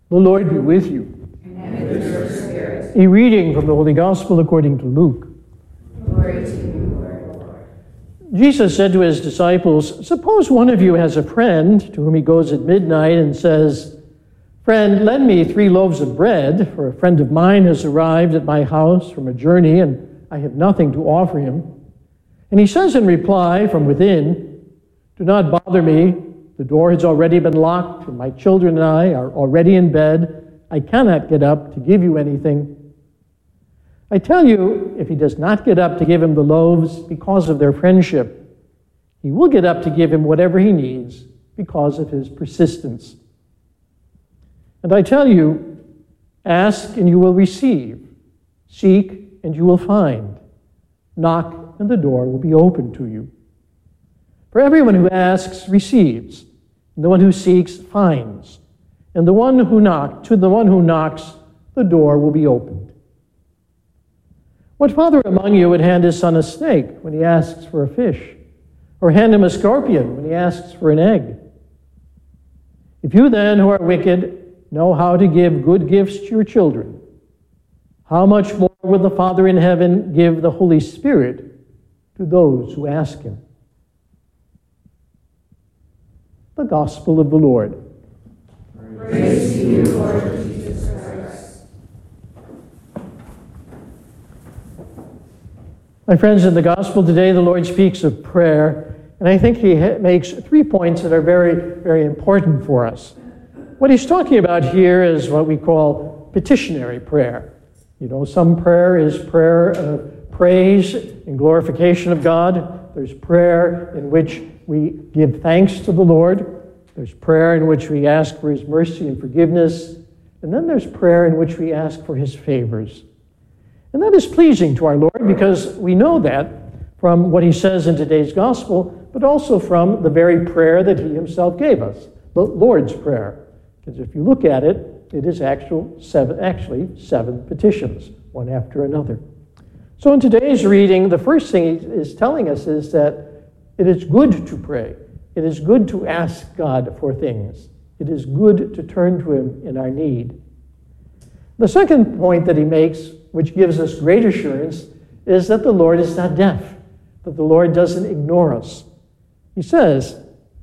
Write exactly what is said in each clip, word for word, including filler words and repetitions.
The Lord be with you. And with your spirit. A reading from the Holy Gospel according to Luke. Glory to you, Lord. Jesus said to his disciples, "Suppose one of you has a friend to whom he goes at midnight and says, 'Friend, lend me three loaves of bread, for a friend of mine has arrived at my house from a journey, and I have nothing to offer him.' And he says in reply from within, 'Do not bother me. The door has already been locked, and my children and I are already in bed. I cannot get up to give you anything.' I tell you, if he does not get up to give him the loaves because of their friendship, he will get up to give him whatever he needs because of his persistence. And I tell you, ask and you will receive, seek and you will find, knock and the door will be opened to you. For everyone who asks receives, and the one who seeks finds, and the one who knocks, to the one who knocks, the door will be opened. What father among you would hand his son a snake when he asks for a fish, or hand him a scorpion when he asks for an egg? If you then, who are wicked, know how to give good gifts to your children, how much more will the Father in heaven give the Holy Spirit to those who ask him?" The Gospel of the Lord. Praise to you, Lord Jesus Christ. My friends, in the Gospel today, the Lord speaks of prayer, and I think he ha- makes three points that are very, very important for us. What he's talking about here is what we call petitionary prayer. You know, some prayer is prayer of praise and glorification of God. There's prayer in which we give thanks to the Lord. There's prayer in which we ask for his mercy and forgiveness. And then there's prayer in which we ask for his favors. And that is pleasing to our Lord because we know that from what he says in today's gospel, but also from the very prayer that he himself gave us, the Lord's Prayer. Because if you look at it, it is actual seven, actually seven petitions, one after another. So in today's reading, the first thing he is telling us is that it is good to pray. It is good to ask God for things. It is good to turn to him in our need. The second point that he makes, which gives us great assurance, is that the Lord is not deaf, that the Lord doesn't ignore us. He says,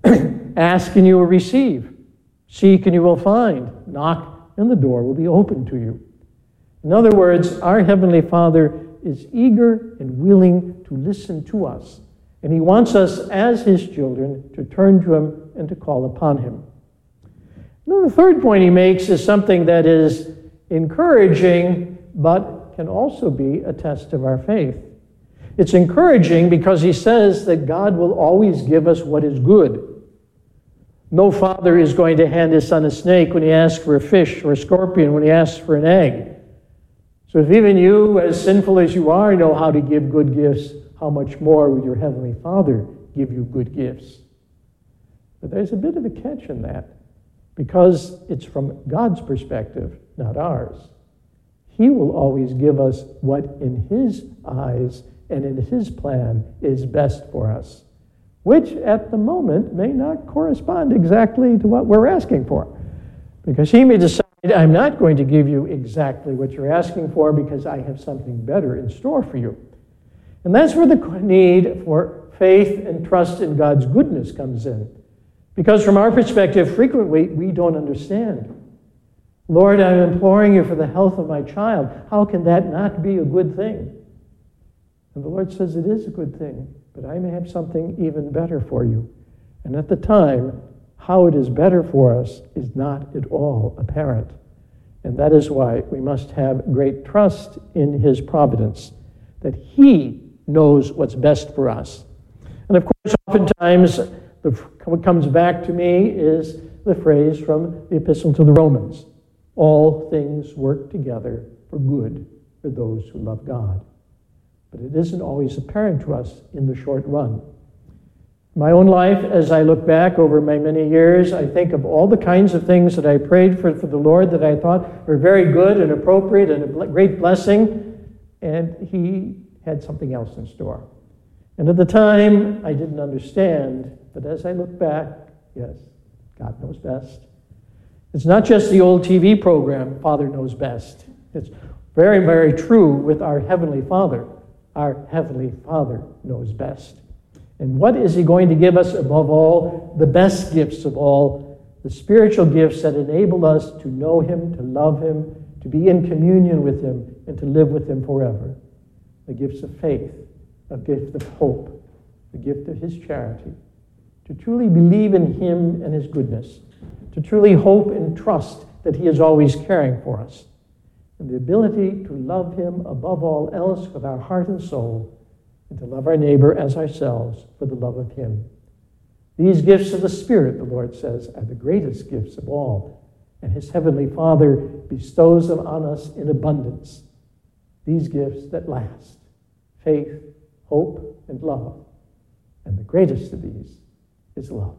ask and you will receive. Seek and you will find. Knock and the door will be open to you. In other words, our Heavenly Father is eager and willing to listen to us. And he wants us as his children to turn to him and to call upon him. Now, the third point he makes is something that is encouraging, but can also be a test of our faith. It's encouraging because he says that God will always give us what is good. No father is going to hand his son a snake when he asks for a fish, or a scorpion when he asks for an egg. So if even you, as sinful as you are, know how to give good gifts, how much more will your Heavenly Father give you good gifts? But there's a bit of a catch in that, because it's from God's perspective, not ours. He will always give us what in his eyes and in his plan is best for us, which at the moment may not correspond exactly to what we're asking for. Because he may decide, I'm not going to give you exactly what you're asking for because I have something better in store for you. And that's where the need for faith and trust in God's goodness comes in. Because from our perspective, frequently we don't understand. Lord, I'm imploring you for the health of my child. How can that not be a good thing? And the Lord says it is a good thing, but I may have something even better for you. And at the time, how it is better for us is not at all apparent. And that is why we must have great trust in his providence, that he knows what's best for us. And of course, oftentimes, the, what comes back to me is the phrase from the Epistle to the Romans. All things work together for good for those who love God. But it isn't always apparent to us in the short run. My own life, as I look back over my many years, I think of all the kinds of things that I prayed for, for the Lord that I thought were very good and appropriate and a great blessing, and he had something else in store. And at the time, I didn't understand, but as I look back, yes, God knows best. It's not just the old T V program, Father Knows Best. It's very, very true with our Heavenly Father. Our Heavenly Father knows best. And what is he going to give us above all? The best gifts of all, the spiritual gifts that enable us to know him, to love him, to be in communion with him, and to live with him forever. The gifts of faith, a gift of hope, the gift of his charity, to truly believe in him and his goodness, to truly hope and trust that he is always caring for us, and the ability to love him above all else with our heart and soul, and to love our neighbor as ourselves for the love of him. These gifts of the Spirit, the Lord says, are the greatest gifts of all, and his heavenly Father bestows them on us in abundance. These gifts that last, faith, hope, and love. And the greatest of these is love.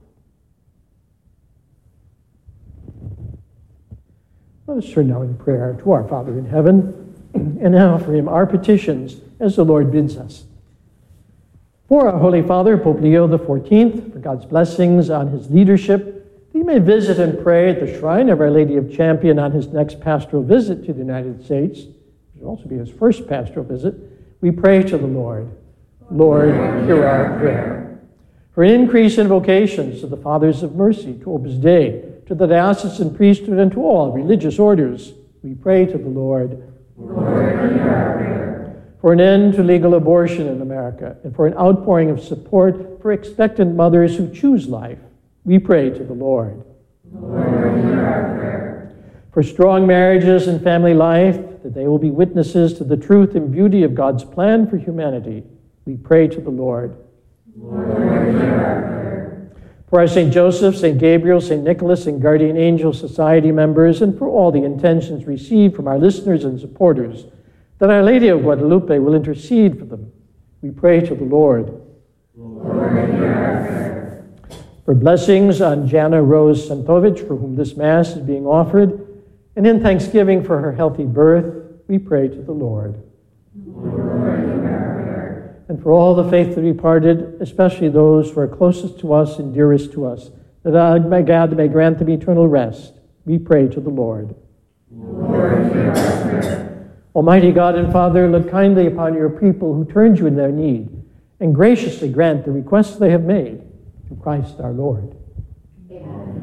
Let us turn now in prayer to our Father in heaven, and now for him our petitions as the Lord bids us. For our Holy Father, Pope Leo the fourteenth, for God's blessings on his leadership, that he may visit and pray at the shrine of Our Lady of Champion on his next pastoral visit to the United States, which will also be his first pastoral visit, we pray to the Lord. Lord, hear our prayer. For an increase in vocations to the Fathers of Mercy, to Opus Dei, to the diocesan priesthood, and to all religious orders, we pray to the Lord. Lord, hear our prayer. For an end to legal abortion in America, and for an outpouring of support for expectant mothers who choose life, we pray to the Lord. Lord, hear our prayer. For strong marriages and family life, that they will be witnesses to the truth and beauty of God's plan for humanity, we pray to the Lord. Lord, hear our prayer. For our Saint Joseph, Saint Gabriel, Saint Nicholas, and Guardian Angel Society members, and for all the intentions received from our listeners and supporters, that Our Lady of Guadalupe will intercede for them, we pray to the Lord. Lord, hear our prayer. For blessings on Jana Rose Santovich, for whom this Mass is being offered, and in thanksgiving for her healthy birth, we pray to the Lord. Lord, hear our prayer. And for all the faithfully departed, especially those who are closest to us and dearest to us, that God may grant them eternal rest, we pray to the Lord. Lord, hear our prayer. Almighty God and Father, look kindly upon your people who turned you in their need, and graciously grant the requests they have made, through Christ our Lord. Amen.